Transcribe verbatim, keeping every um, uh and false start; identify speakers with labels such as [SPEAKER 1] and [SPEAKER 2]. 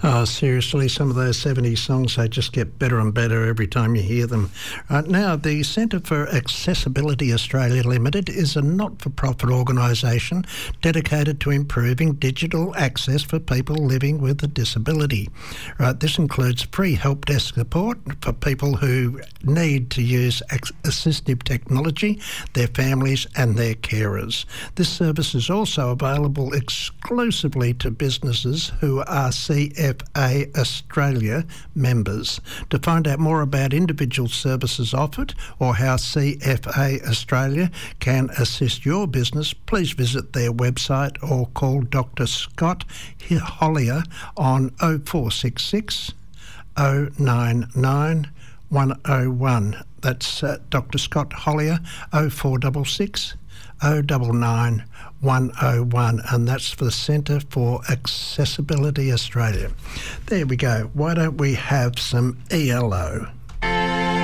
[SPEAKER 1] Oh, seriously, some of those seventies songs, they just get better and better every time you hear them. Right now, the Centre for Accessibility Australia Limited is a not-for-profit organisation dedicated to improving digital access for people living with a disability. Right, this includes free help desk support for people who need to use assistive technology, their families and their carers. This service is also available exclusively to businesses who are C F A Australia members. To find out more about individual services offered or how C F A Australia can assist your business, please visit their website or call Doctor Scott Hollier on oh four six six, oh nine nine, one oh one. That's uh, Doctor Scott Hollier, oh four six six, oh nine nine, one oh one, and that's for the Centre for Accessibility Australia. There we go. Why don't we have some E L O?